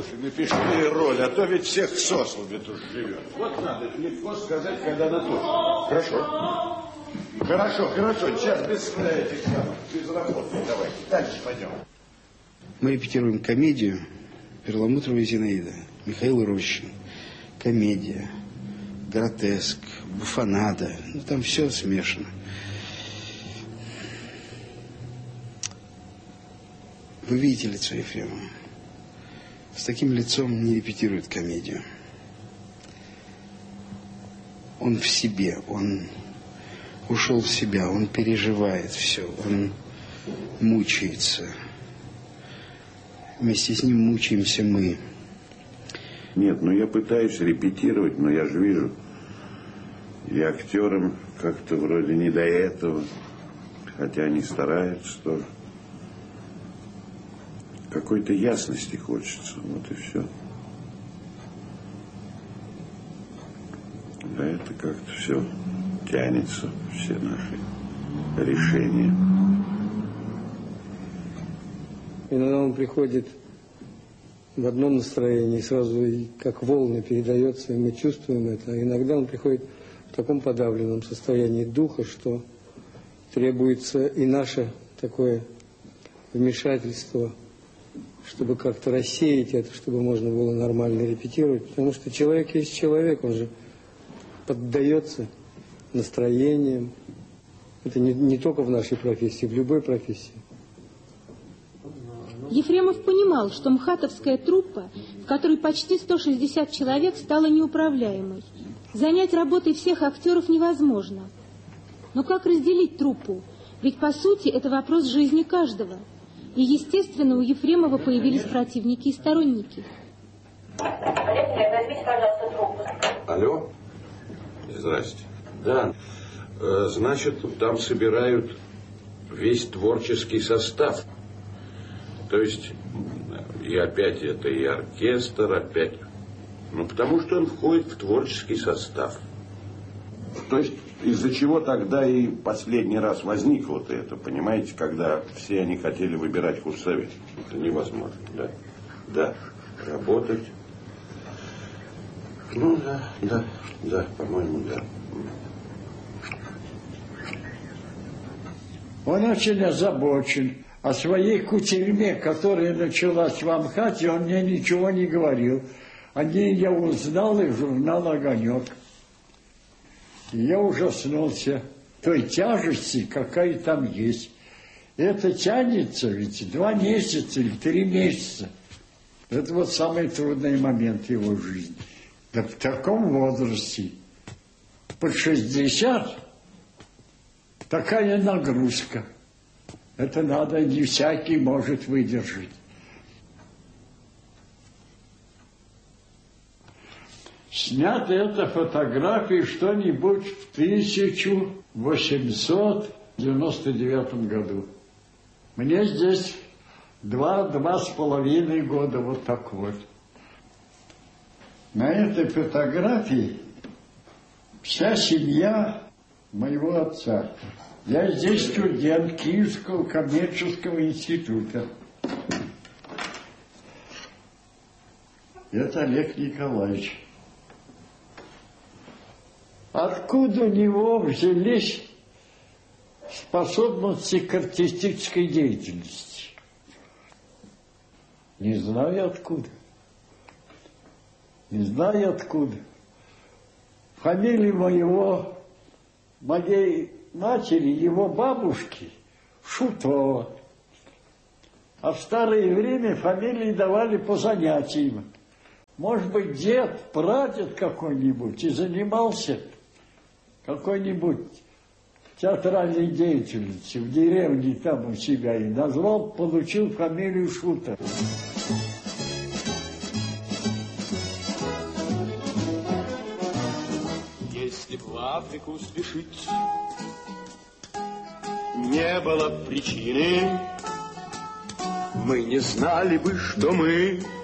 Слушай, напиши ей роль, а то ведь всех сослами тут живет. Вот надо легко сказать, когда на то. Хорошо. Хорошо. Сейчас без этих самых, без работы. Давайте, дальше пойдем. Мы репетируем комедию «Перламутровая Зинаида», Михаил Рощин. Комедия, гротеск, буфонада. Ну, там все смешано. Вы видите лицо Ефремова? С таким лицом не репетируют комедию. Он в себе, он ушел в себя, он переживает все, он мучается. Вместе с ним мучаемся мы. Нет, я пытаюсь репетировать, но я же вижу, и актерам как-то вроде не до этого, хотя они стараются тоже. Какой-то ясности хочется, вот и все. Да это как-то все тянется, все наши решения. Иногда он приходит в одном настроении, сразу как волны передается, и мы чувствуем это. А иногда он приходит в таком подавленном состоянии духа, что требуется и наше такое вмешательство, чтобы как-то рассеять это, чтобы можно было нормально репетировать. Потому что человек есть человек, он же поддается настроениям. Это не только в нашей профессии, в любой профессии. Ефремов понимал, что МХАТовская труппа, в которой почти 160 человек, стала неуправляемой. Занять работой всех актеров невозможно. Но как разделить труппу? Ведь, по сути, это вопрос жизни каждого. И, естественно, у Ефремова появились противники и сторонники. Возьмите, пожалуйста, трубку. Алло? Здрасте. Да. Значит, там собирают весь творческий состав. То есть, и опять это и оркестр, опять. Потому что он входит в творческий состав. То есть, из-за чего тогда и последний раз возник вот это, понимаете, когда все они хотели выбирать худсовет. Это невозможно, да? Да, работать. Да, по-моему, да. Он очень озабочен. О своей кутерьме, которая началась в МХАТе, он мне ничего не говорил. О ней я узнал из журнала «Огонек». И я ужаснулся той тяжести, какая там есть. Это тянется ведь 2 месяца или 3 месяца. Это вот самый трудный момент его жизни. Да в таком возрасте, под 60, такая нагрузка. Это надо, не всякий может выдержать. Снята эта фотография что-нибудь в 1899 году. Мне здесь 2,5 года, вот так вот. На этой фотографии вся семья моего отца. Я здесь студент Киевского коммерческого института. Это Олег Николаевич. Откуда у него взялись способности к артистической деятельности? Не знаю откуда. Не знаю откуда. Фамилия моей матери, его бабушки, Шутова. А в старое время фамилии давали по занятиям. Может быть, дед, прадед какой-нибудь и занимался какой-нибудь театральной деятельностью в деревне там у себя и назвал, получил фамилию Шутов. Если в Африку спешить не было причины, мы не знали бы, что мы